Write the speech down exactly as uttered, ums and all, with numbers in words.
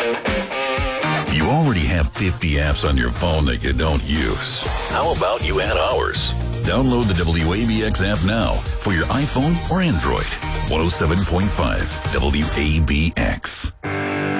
You already have fifty apps on your phone that you don't use. How about you add ours? Download the W A B X app now for your iPhone or Android. one oh seven point five W A B X.